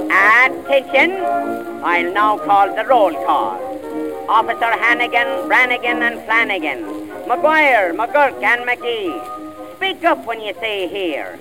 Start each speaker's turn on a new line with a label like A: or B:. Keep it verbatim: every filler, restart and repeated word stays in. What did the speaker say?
A: Attention! I'll now call the roll call. Officer Hannigan, Brannigan and Flanagan, McGuire, McGurk and McGee. Speak up when you say here.